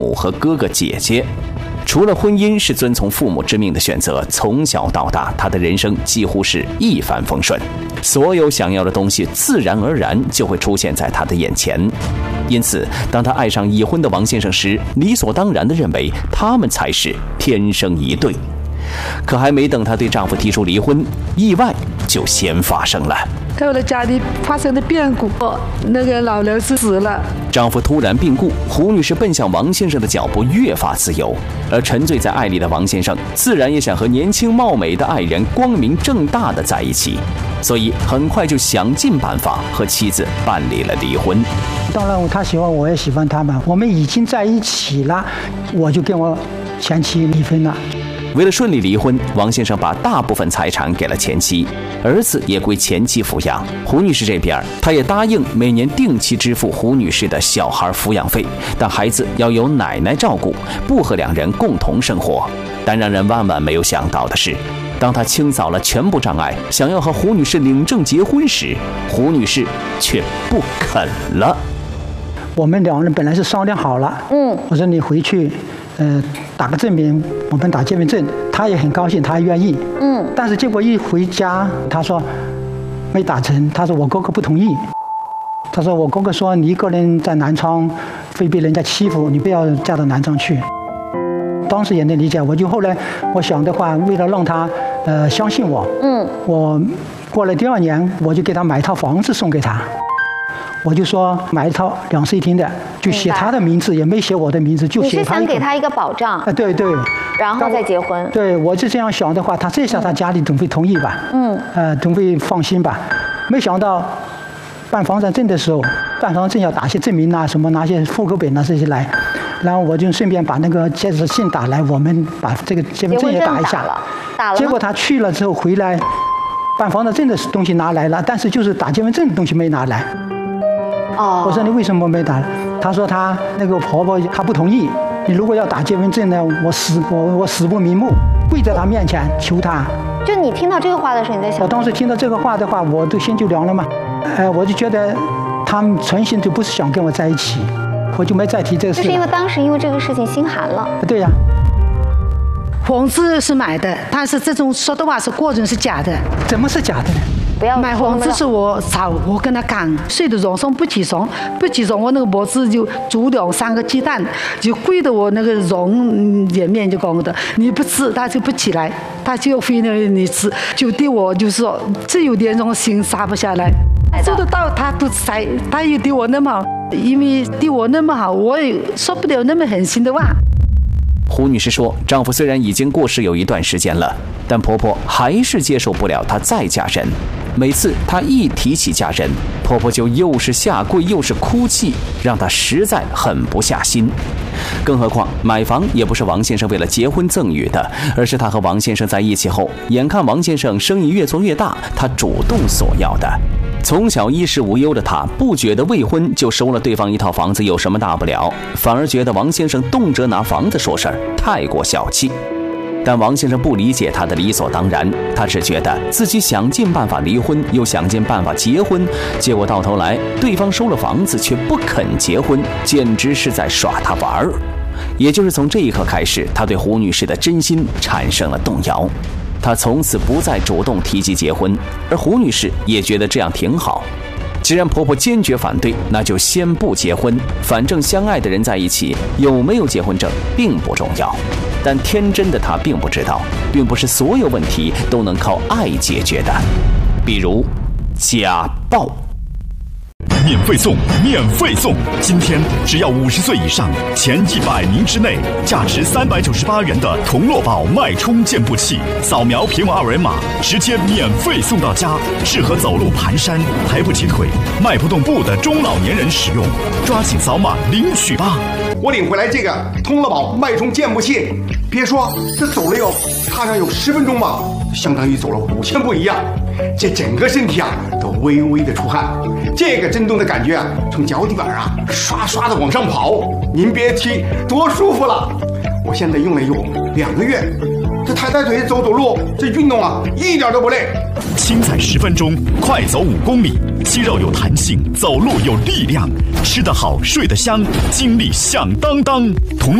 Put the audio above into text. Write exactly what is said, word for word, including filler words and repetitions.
母和哥哥姐姐。除了婚姻是遵从父母之命的选择，从小到大，他的人生几乎是一帆风顺，所有想要的东西自然而然就会出现在他的眼前。因此，当他爱上已婚的王先生时，理所当然地认为他们才是天生一对。可还没等她对丈夫提出离婚，意外就先发生了。 后来家里发生的变故，那个老刘是死了。 丈夫突然病故，胡女士奔向王先生的脚步越发自由，而沉醉在爱里的王先生自然也想和年轻貌美的爱人光明正大的在一起，所以很快就想尽办法和妻子办理了离婚。 当然他喜欢我也喜欢他嘛，我们已经在一起了，我就跟我前妻离婚了。 为了顺利离婚，王先生把大部分财产给了前妻，儿子也归前妻抚养。胡女士这边，她也答应每年定期支付胡女士的小孩抚养费，但孩子要由奶奶照顾，不和两人共同生活。但让人万万没有想到的是，当他清扫了全部障碍，想要和胡女士领证结婚时，胡女士却不肯了。 我们两人本来是商量好了，嗯，我说你回去。呃，打个证明，我们打结婚证，他也很高兴，他也愿意。嗯，但是结果一回家，他说没打成，他说我哥哥不同意，他说我哥哥说你一个人在南昌会被人家欺负，你不要嫁到南昌去。当时也能理解，我就后来我想的话，为了让他呃相信我，嗯，我过了第二年，我就给他买一套房子送给他。我就说买一套两室一厅的，就写他的名字，也没写我的名字，就写他。 你是想给他一个保障？ 啊，对对。 然后再结婚。 对，我就这样想的话，他这下他家里总会同意吧？嗯。呃，总会放心吧？没想到办房产证的时候，办房产证要打些证明啊，什么拿些户口本啊这些来，然后我就顺便把那个结婚信打来，我们把这个结婚证也打一下。 打了。 结果他去了之后回来，办房产证的东西拿来了，但是就是打结婚证的东西没拿来。哦，我说你为什么没打？他说他那个婆婆她不同意。你如果要打结婚证呢，我死我我死不瞑目，跪在她面前求她。 就你听到这个话的时候，你在想？ 我当时听到这个话的话，我都心就凉了嘛。呃，我就觉得他们存心就不是想跟我在一起，我就没再提这个事。 就是因为当时因为这个事情心寒了。 对呀、 啊。房子是买的，但是这种说的话是过程是假的。 怎么是假的呢？ 不要买房子是我吵，我跟他讲，睡得床上不起床，不起床，我那个脖子就煮两三个鸡蛋，就跪到我那个床前面就讲的，你不吃他就不起来，他就非要你吃，就对我就说这有点种心杀不下来，做得到他都才，他又对我那么好，因为对我那么好，我也说不了那么狠心的话。 胡女士说，丈夫虽然已经过世有一段时间了，但婆婆还是接受不了她再嫁人。每次她一提起嫁人，婆婆就又是下跪又是哭泣，让她实在狠不下心。更何况买房也不是王先生为了结婚赠予的，而是她和王先生在一起后，眼看王先生生意越做越大，她主动索要的。从小衣食无忧的她，不觉得未婚就收了对方一套房子有什么大不了，反而觉得王先生动辄拿房子说事儿，太过小气。但王先生不理解她的理所当然，他只觉得自己想尽办法离婚，又想尽办法结婚，结果到头来对方收了房子却不肯结婚，简直是在耍他玩儿。也就是从这一刻开始，他对胡女士的真心产生了动摇。她从此不再主动提及结婚，而胡女士也觉得这样挺好。既然婆婆坚决反对，那就先不结婚，反正相爱的人在一起，有没有结婚证并不重要。但天真的她并不知道，并不是所有问题都能靠爱解决的，比如家暴。 免费送，免费送！今天只要五十岁以上，前一百名之内，价值三百九十八元的同乐宝脉冲健步器，扫描屏幕二维码，直接免费送到家，适合走路蹒跚、抬不起腿、迈不动步的中老年人使用，抓紧扫码领取吧！ 我领回来这个同乐宝脉冲健步器，别说这走了有差上有十分钟吧，相当于走了五千步一样。这整个身体啊都微微的出汗，这个震动的感觉啊，从脚底板啊刷刷的往上跑，您别提多舒服了。我现在用了有两个月，这抬抬腿走走路，这运动啊一点都不累。 轻踩十分钟，快走五公里， 肌肉有弹性，走路有力量，吃得好，睡得香，精力响当当。同